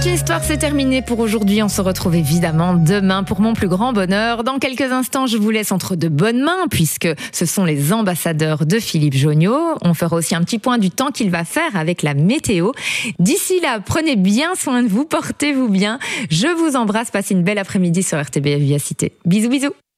une histoire, c'est terminé pour aujourd'hui. On se retrouve évidemment demain pour mon plus grand bonheur. Dans quelques instants, je vous laisse entre de bonnes mains puisque ce sont les ambassadeurs de Philippe Jonniot. On fera aussi un petit point du temps qu'il va faire avec la météo. D'ici là, prenez bien soin de vous, portez-vous bien. Je vous embrasse, passez une belle après-midi sur RTBF Via Cité. Bisous, bisous.